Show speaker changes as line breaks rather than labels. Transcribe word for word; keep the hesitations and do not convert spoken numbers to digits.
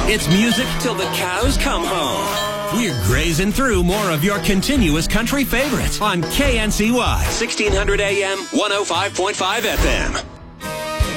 It's music till the cows come home. We're grazing through more of your continuous country favorites on K N C Y, sixteen hundred A M, one oh five point five F M.